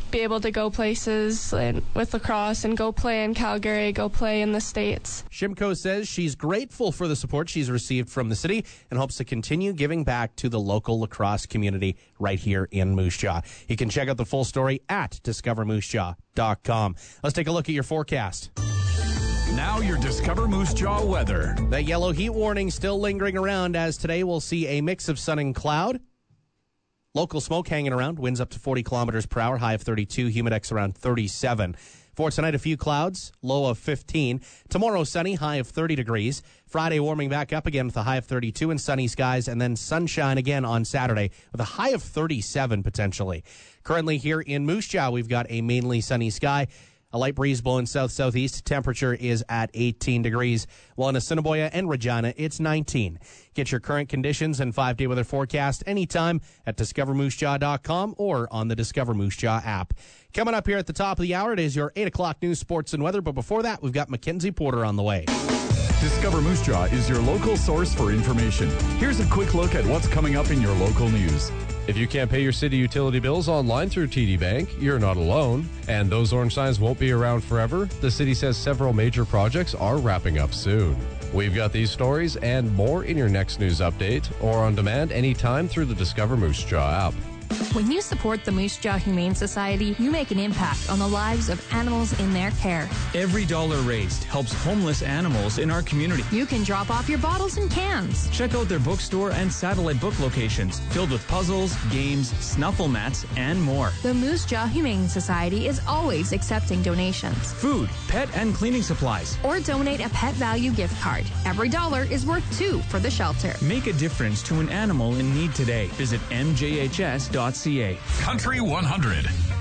be able to go places with lacrosse and go play in Calgary, go play in the States. Shimko says she's grateful for the support she's received from the city and hopes to continue giving back to the local lacrosse community right here in Moose Jaw. You can check out the full story at discovermoosejaw.com. Let's take a look at your forecast. Now your Discover Moose Jaw weather. That yellow heat warning still lingering around, as today we'll see a mix of sun and cloud. Local smoke hanging around, winds up to 40 kilometers per hour, high of 32, humidex around 37. For tonight, a few clouds, low of 15. Tomorrow, sunny, high of 30 degrees. Friday, warming back up again with a high of 32 and sunny skies, and then sunshine again on Saturday with a high of 37 potentially. Currently here in Moose Jaw, we've got a mainly sunny sky. A light breeze blowing south-southeast. Temperature is at 18 degrees. While in Assiniboia and Regina, it's 19. Get your current conditions and 5-day weather forecast anytime at discovermoosejaw.com or on the Discover Moose Jaw app. Coming up here at the top of the hour, it is your 8 o'clock news, sports, and weather. But before that, we've got Mackenzie Porter on the way. Discover Moose Jaw is your local source for information. Here's a quick look at what's coming up in your local news. If you can't pay your city utility bills online through TD Bank, you're not alone. And those orange signs won't be around forever. The city says several major projects are wrapping up soon. We've got these stories and more in your next news update or on demand anytime through the Discover Moose Jaw app. When you support the Moose Jaw Humane Society, you make an impact on the lives of animals in their care. Every dollar raised helps homeless animals in our community. You can drop off your bottles and cans. Check out their bookstore and satellite book locations filled with puzzles, games, snuffle mats, and more. The Moose Jaw Humane Society is always accepting donations. Food, pet, and cleaning supplies. Or donate a pet value gift card. Every dollar is worth $2 for the shelter. Make a difference to an animal in need today. Visit mjhs.ca. Country 100.